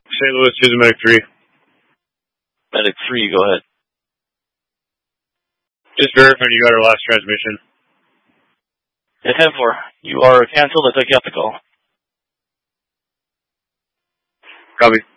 St. Louis, choose Medic 3. Medic 3, go ahead. Just verifying you got our last transmission. Hit 10-4. You are canceled. I took you off the call. Copy.